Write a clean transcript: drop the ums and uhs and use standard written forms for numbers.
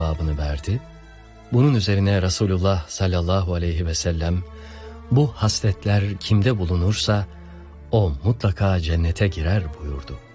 cevabını verdi. Bunun üzerine Resulullah sallallahu aleyhi ve sellem, bu hasletler kimde bulunursa o mutlaka cennete girer buyurdu.